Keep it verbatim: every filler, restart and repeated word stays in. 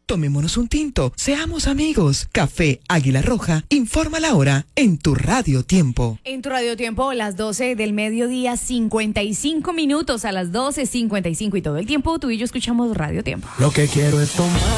Tomémonos un tinto, seamos amigos. Café Águila Roja, informa la hora en tu Radio Tiempo. En tu Radio Tiempo, las doce del mediodía, cincuenta y cinco minutos, a las doce cincuenta y cinco y todo el tiempo tú y yo escuchamos Radio Tiempo. Lo que quiero es tomar